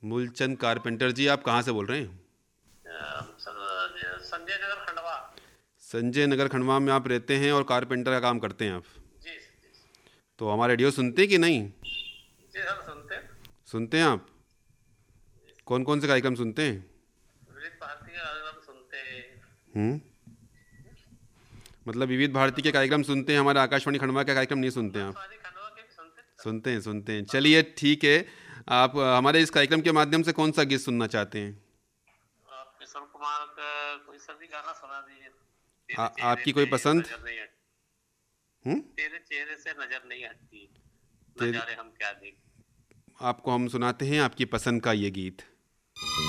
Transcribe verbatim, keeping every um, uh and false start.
Moolchand carpenter जी, आप कहाँ से बोल रहे हैं? अ, सर, संजय नगर खंडवा। संजय नगर खंडवा में आप रहते हैं और कारपेंटर का काम करते हैं आप? जी जी। तो हमारा रेडियो सुनते हैं कि नहीं? जी सर, सुनते हैं। सुनते हैं आप? कौन कौन से कार्यक्रम सुनते हैं? विविध भारती का कार्यक्रम सुनते हैं। हम्म मतलब विविध भारती के कार्यक्रम सुनते हैं, हमारे आकाशवाणी खंडवा के कार्यक्रम नहीं सुनते हैं आप? आकाशवाणी खंडवा के भी सुनते हैं सर। सुनते हैं, सुनते हैं। चलिए ठीक है। आप अ, हमारे इस कार्यक्रम के माध्यम से कौन सा गीत सुनना चाहते हैं? आप किशोर कुमार का कोई सा भी गाना सुना दीजिए। आ, तेरे चेहरे आपकी कोई से पसंद? नजर नहीं हट हम्म तेरे चेहरे से नजर नहीं हटती, तेरे नजारे हम क्या देख। आपको हम सुनाते हैं आपकी पसंद का ये गीत।